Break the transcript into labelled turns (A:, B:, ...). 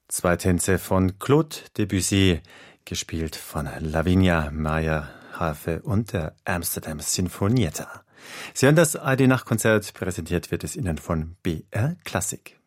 A: Zwei Tänze von Claude Debussy, gespielt von Lavinia Meijer-Harfe und der Amsterdam Sinfonietta. Sie hören das ARD Nachtkonzert, präsentiert wird es Ihnen von BR Klassik.